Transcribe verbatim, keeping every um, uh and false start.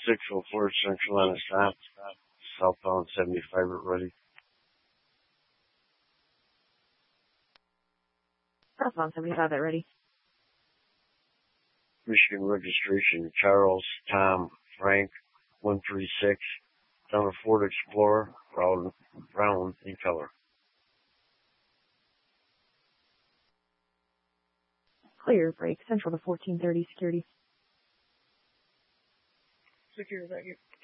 six oh four Central on a stop. Southbound seventy-five at ready. Southbound seventy-five at ready. Michigan registration, Charles, Tom, Frank, one three six, down a Ford Explorer, brown, brown in color. Clear, break, Central to fourteen thirty, security. Secure, is that you?